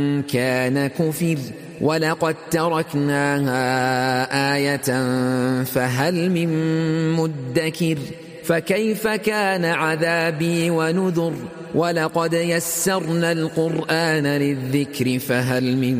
كان كفر ولقد تركناها آية فهل من مدكر فكيف كان عذابي ونذر ولقد يسرنا القرآن للذكر فهل من